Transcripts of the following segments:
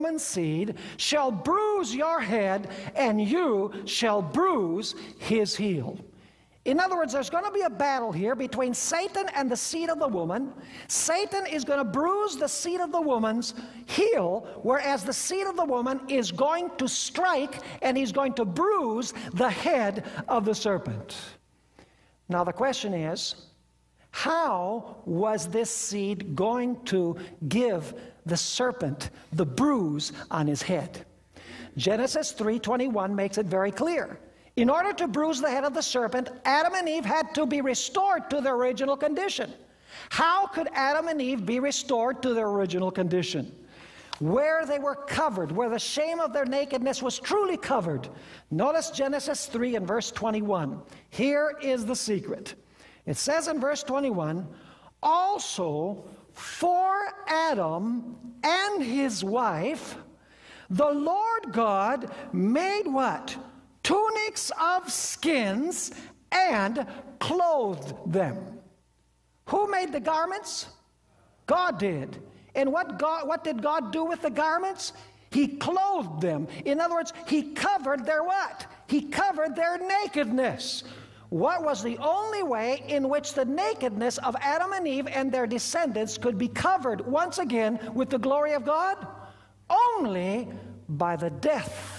woman's seed shall bruise your head, and you shall bruise his heel. In other words, there's going to be a battle here between Satan and the seed of the woman. Satan is going to bruise the seed of the woman's heel, whereas the seed of the woman is going to strike and he's going to bruise the head of the serpent. Now the question is, how was this seed going to give the serpent the bruise on his head? Genesis 3:21 makes it very clear. In order to bruise the head of the serpent, Adam and Eve had to be restored to their original condition. How could Adam and Eve be restored to their original condition? Where they were covered, where the shame of their nakedness was truly covered. Notice Genesis 3 and verse 21. Here is the secret. It says in verse 21, also for Adam and his wife, the Lord God made what? Tunics of skins and clothed them. Who made the garments? God did. And what did God do with the garments? He clothed them. In other words, he covered their what? He covered their nakedness. What was the only way in which the nakedness of Adam and Eve and their descendants could be covered once again with the glory of God? Only by the death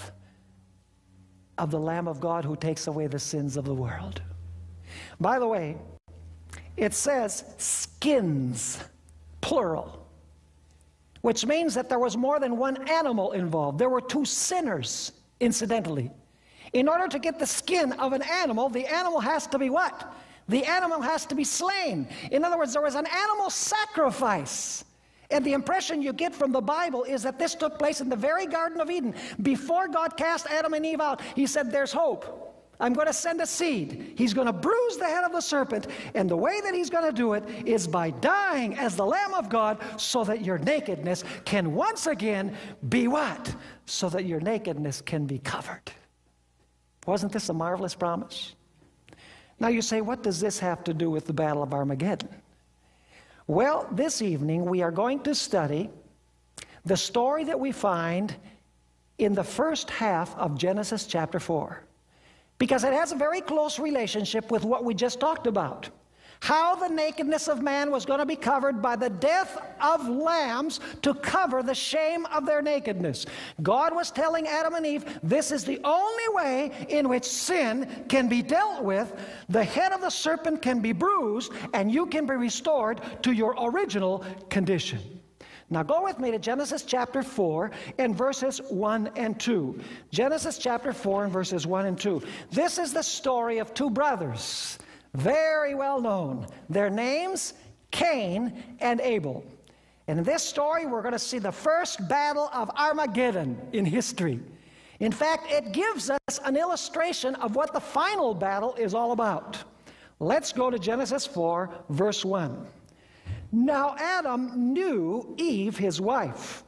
of the Lamb of God who takes away the sins of the world. By the way, it says skins, plural, which means that there was more than one animal involved. There were two sinners, incidentally. In order to get the skin of an animal, the animal has to be what? The animal has to be slain. In other words, there was an animal sacrifice. And the impression you get from the Bible is that this took place in the very Garden of Eden. Before God cast Adam and Eve out, he said, there's hope. I'm going to send a seed. He's going to bruise the head of the serpent. And the way that he's going to do it is by dying as the Lamb of God so that your nakedness can once again be what? So that your nakedness can be covered. Wasn't this a marvelous promise? Now you say, what does this have to do with the Battle of Armageddon? Well, this evening we are going to study the story that we find in the first half of Genesis chapter 4, because it has a very close relationship with what we just talked about. How the nakedness of man was going to be covered by the death of lambs to cover the shame of their nakedness. God was telling Adam and Eve, this is the only way in which sin can be dealt with. The head of the serpent can be bruised, and you can be restored to your original condition. Now go with me to Genesis chapter 4 and verses 1 and 2. Genesis chapter 4 and verses 1 and 2. This is the story of two brothers. Very well known. Their names, Cain and Abel. And in this story, we're going to see the first battle of Armageddon in history. In fact, it gives us an illustration of what the final battle is all about. Let's go to Genesis 4, verse 1. Now Adam knew Eve, his wife,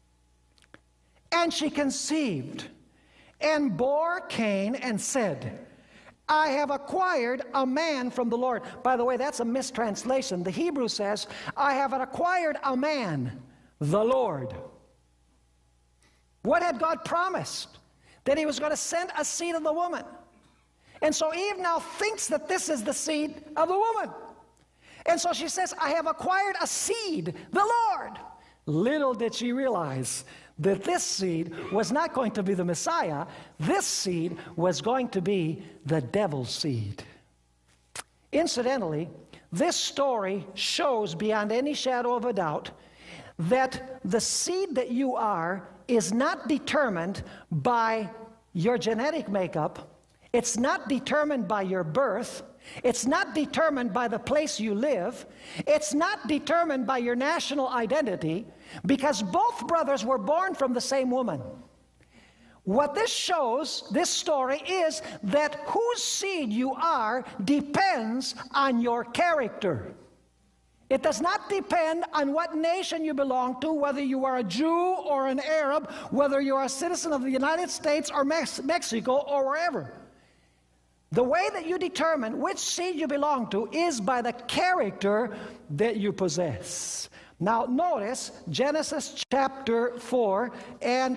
and she conceived and bore Cain and said, I have acquired a man from the Lord. By the way, that's a mistranslation. The Hebrew says, I have acquired a man, the Lord. What had God promised? That he was going to send a seed of the woman. And so Eve now thinks that this is the seed of the woman. And so she says, I have acquired a seed, the Lord. Little did she realize that this seed was not going to be the Messiah. This seed was going to be the devil's seed. Incidentally, this story shows beyond any shadow of a doubt that the seed that you are is not determined by your genetic makeup. It's not determined by your birth. It's not determined by the place you live. It's not determined by your national identity, because both brothers were born from the same woman. What this shows, this story, is that whose seed you are depends on your character. It does not depend on what nation you belong to, whether you are a Jew or an Arab, whether you are a citizen of the United States or Mexico or wherever. The way that you determine which seed you belong to is by the character that you possess. Now notice Genesis chapter 4 and